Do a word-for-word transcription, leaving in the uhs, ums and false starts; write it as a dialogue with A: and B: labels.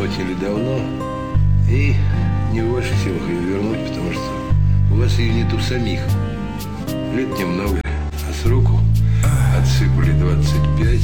A: отняли давно. И не в ваших силах ее вернуть, потому что у вас ее нету самих. Лет немного, а сроку отсыпали двадцать пять.